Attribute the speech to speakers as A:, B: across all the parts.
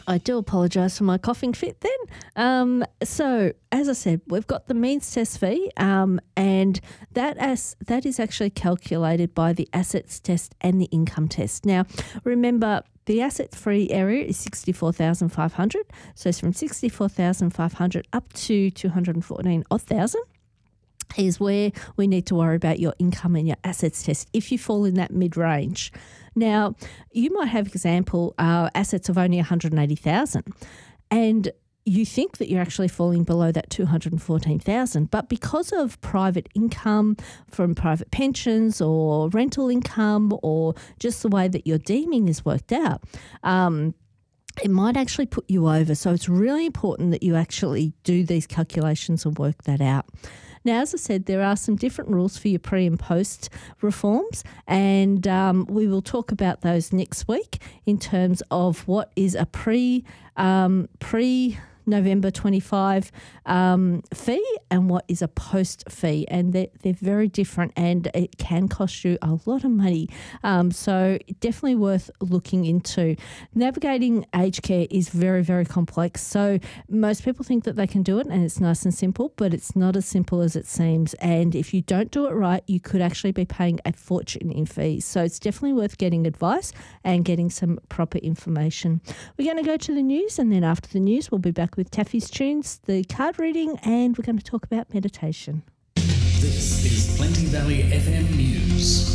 A: I do apologise for my coughing fit then. So, as I said, we've got the means test fee, and that is actually calculated by the assets test and the income test. Now, remember, the asset-free area is 64,500, so it's from 64,500 up to 214 odd thousand is where we need to worry about your income and your assets test if you fall in that mid-range. Now, you might have example assets of only 180,000 and you think that you're actually falling below that 214,000, but because of private income from private pensions or rental income or just the way that your deeming is worked out, it might actually put you over. So it's really important that you actually do these calculations and work that out. Now, as I said, there are some different rules for your pre and post reforms, and we will talk about those next week in terms of what is a pre-November 25 fee and what is a post fee, and they're very different and it can cost you a lot of money. So definitely worth looking into. Navigating aged care is very, very complex. So most people think that they can do it and it's nice and simple, but it's not as simple as it seems. And if you don't do it right, you could actually be paying a fortune in fees. So it's definitely worth getting advice and getting some proper information. We're going to go to the news, and then after the news, we'll be back with Taffy's Tunes, the card reading, and we're going to talk about meditation.
B: This is Plenty Valley FM News.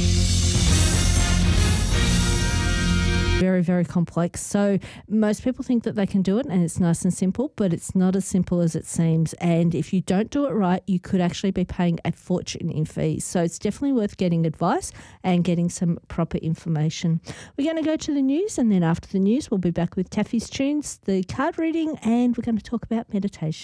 A: Very, very complex. So most people think that they can do it and it's nice and simple, but it's not as simple as it seems. And if you don't do it right, you could actually be paying a fortune in fees. So it's definitely worth getting advice and getting some proper information. We're going to go to the news, and then after the news, we'll be back with Taffy's Tunes, the card reading, and we're going to talk about meditation.